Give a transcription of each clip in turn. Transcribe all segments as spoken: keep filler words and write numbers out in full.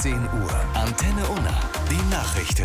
zehn Uhr. Antenne Unna. Die Nachrichten.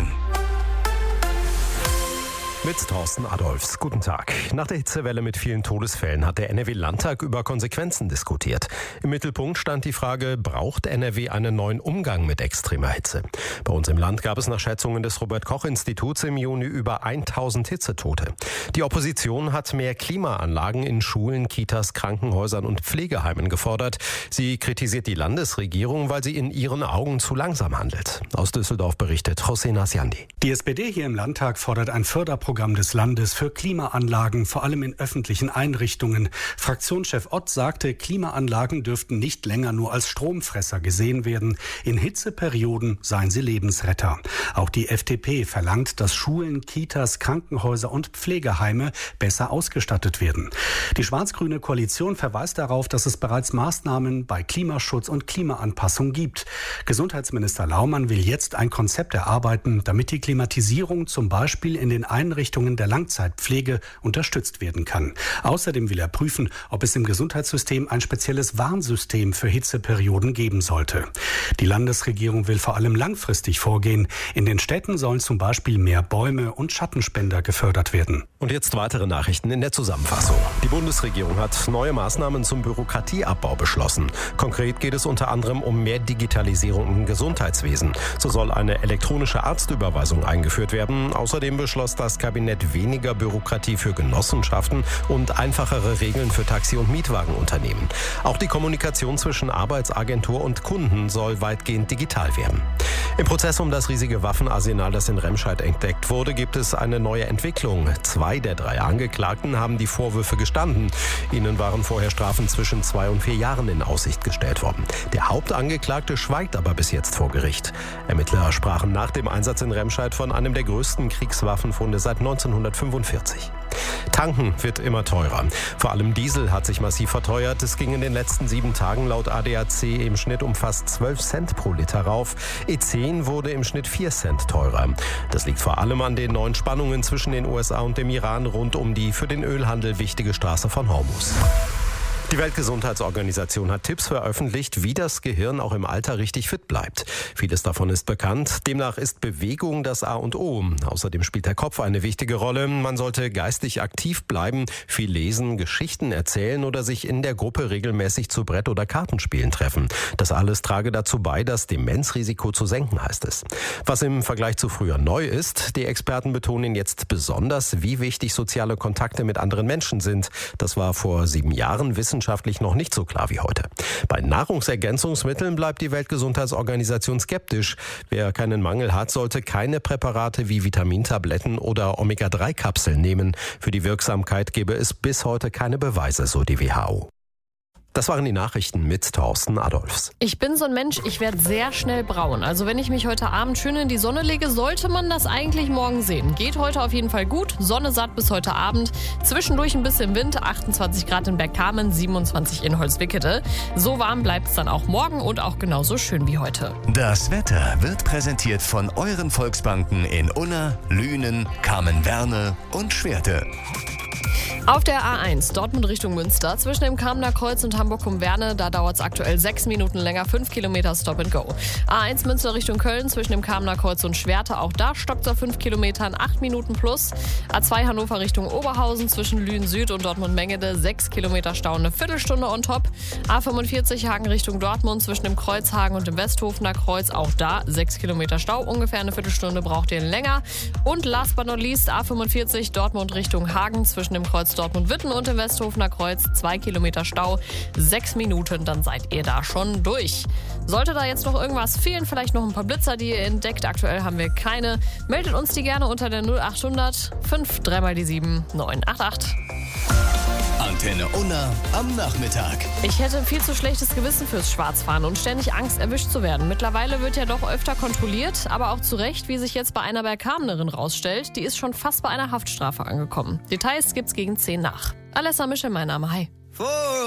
Mit Thorsten Adolfs. Guten Tag. Nach der Hitzewelle mit vielen Todesfällen hat der N R W-Landtag über Konsequenzen diskutiert. Im Mittelpunkt stand die Frage, braucht N R W einen neuen Umgang mit extremer Hitze? Bei uns im Land gab es nach Schätzungen des Robert-Koch-Instituts im Juni über tausend Hitzetote. Die Opposition hat mehr Klimaanlagen in Schulen, Kitas, Krankenhäusern und Pflegeheimen gefordert. Sie kritisiert die Landesregierung, weil sie in ihren Augen zu langsam handelt. Aus Düsseldorf berichtet José Nasiandi. Die S P D hier im Landtag fordert ein Förderprogramm des Landes für Klimaanlagen, vor allem in öffentlichen Einrichtungen. Fraktionschef Ott sagte, Klimaanlagen dürften nicht länger nur als Stromfresser gesehen werden. In Hitzeperioden seien sie Lebensretter. Auch die F D P verlangt, dass Schulen, Kitas, Krankenhäuser und Pflegeheime besser ausgestattet werden. Die schwarz-grüne Koalition verweist darauf, dass es bereits Maßnahmen bei Klimaschutz und Klimaanpassung gibt. Gesundheitsminister Laumann will jetzt ein Konzept erarbeiten, damit die Klimatisierung zum Beispiel in den Einrichtungen der Langzeitpflege unterstützt werden kann. Außerdem will er prüfen, ob es im Gesundheitssystem ein spezielles Warnsystem für Hitzeperioden geben sollte. Die Landesregierung will vor allem langfristig vorgehen. In den Städten sollen zum Beispiel mehr Bäume und Schattenspender gefördert werden. Und jetzt weitere Nachrichten in der Zusammenfassung. Die Bundesregierung hat neue Maßnahmen zum Bürokratieabbau beschlossen. Konkret geht es unter anderem um mehr Digitalisierung im Gesundheitswesen. So soll eine elektronische Arztüberweisung eingeführt werden. Außerdem beschloss das Kabinett weniger Bürokratie für Genossenschaften und einfachere Regeln für Taxi- und Mietwagenunternehmen. Auch die Kommunikation zwischen Arbeitsagentur und Kunden soll weitgehend digital werden. Im Prozess um das riesige Waffenarsenal, das in Remscheid entdeckt wurde, gibt es eine neue Entwicklung. Zwei der drei Angeklagten haben die Vorwürfe gestanden. Ihnen waren vorher Strafen zwischen zwei und vier Jahren in Aussicht gestellt worden. Der Hauptangeklagte schweigt aber bis jetzt vor Gericht. Ermittler sprachen nach dem Einsatz in Remscheid von einem der größten Kriegswaffenfunde seit neunzehnhundertfünfundvierzig. Tanken wird immer teurer. Vor allem Diesel hat sich massiv verteuert. Es ging in den letzten sieben Tagen laut A D A C im Schnitt um fast zwölf Cent pro Liter rauf. E zehn wurde im Schnitt vier Cent teurer. Das liegt vor allem an den neuen Spannungen zwischen den U S A und dem Iran rund um die für den Ölhandel wichtige Straße von Hormuz. Die Weltgesundheitsorganisation hat Tipps veröffentlicht, wie das Gehirn auch im Alter richtig fit bleibt. Vieles davon ist bekannt. Demnach ist Bewegung das A und O. Außerdem spielt der Kopf eine wichtige Rolle. Man sollte geistig aktiv bleiben, viel lesen, Geschichten erzählen oder sich in der Gruppe regelmäßig zu Brett- oder Kartenspielen treffen. Das alles trage dazu bei, das Demenzrisiko zu senken, heißt es. Was im Vergleich zu früher neu ist, die Experten betonen jetzt besonders, wie wichtig soziale Kontakte mit anderen Menschen sind. Das war vor sieben Jahren wissenschaftlich wissenschaftlich noch nicht so klar wie heute. Bei Nahrungsergänzungsmitteln bleibt die Weltgesundheitsorganisation skeptisch. Wer keinen Mangel hat, sollte keine Präparate wie Vitamintabletten oder Omega drei Kapseln nehmen. Für die Wirksamkeit gebe es bis heute keine Beweise, so die W H O. Das waren die Nachrichten mit Thorsten Adolfs. Ich bin so ein Mensch, ich werde sehr schnell braun. Also wenn ich mich heute Abend schön in die Sonne lege, sollte man das eigentlich morgen sehen. Geht heute auf jeden Fall gut. Sonne satt bis heute Abend. Zwischendurch ein bisschen Wind, achtundzwanzig Grad in Bergkamen, siebenundzwanzig in Holzwickede. So warm bleibt es dann auch morgen und auch genauso schön wie heute. Das Wetter wird präsentiert von euren Volksbanken in Unna, Lünen, Kamen-Werne und Schwerte. Auf der A eins, Dortmund Richtung Münster, zwischen dem Kamener Kreuz und Hamburg-Cum-Werne, da dauert es aktuell sechs Minuten länger, fünf Kilometer Stop and Go. A eins Münster Richtung Köln, zwischen dem Kamener Kreuz und Schwerte, auch da stockt es auf fünf Kilometern, acht Minuten plus. A zwei Hannover Richtung Oberhausen, zwischen Lünen Süd und Dortmund-Mengede, sechs Kilometer Stau, eine Viertelstunde on top. A fünfundvierzig Hagen Richtung Dortmund, zwischen dem Kreuzhagen und dem Westhofener Kreuz, auch da sechs Kilometer Stau, ungefähr eine Viertelstunde braucht ihr länger. Und last but not least, A fünfundvierzig Dortmund Richtung Hagen, zwischen dem Kreuz Dortmund-Witten und dem Westhofener Kreuz, zwei Kilometer Stau, sechs Minuten, dann seid ihr da schon durch. Sollte da jetzt noch irgendwas fehlen, vielleicht noch ein paar Blitzer, die ihr entdeckt, aktuell haben wir keine, meldet uns die gerne unter der null achthundert fünf drei mal die sieben neun acht acht. Antenne Unna am Nachmittag. Ich hätte ein viel zu schlechtes Gewissen fürs Schwarzfahren und ständig Angst, erwischt zu werden. Mittlerweile wird ja doch öfter kontrolliert, aber auch zu Recht, wie sich jetzt bei einer Bergkamenerin rausstellt. Die ist schon fast bei einer Haftstrafe angekommen. Details gibt's gegen zehn nach. Alessa Mischel, mein Name. Hi.